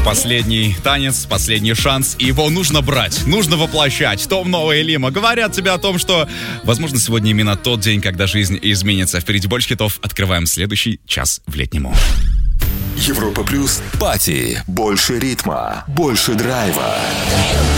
Последний танец, последний шанс, и его нужно брать, нужно воплощать. Том, Новая Лима говорят тебе о том, что, возможно, сегодня именно тот день, когда жизнь изменится. Впереди больше хитов. Открываем следующий час в летнему. Европа плюс. Пати. Больше ритма, больше драйва.